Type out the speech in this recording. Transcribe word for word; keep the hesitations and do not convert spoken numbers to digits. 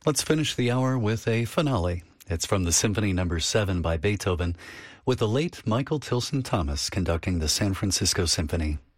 Let's finish the hour with a finale. It's from the Symphony Number seven by Beethoven, with the late Michael Tilson Thomas conducting the San Francisco Symphony.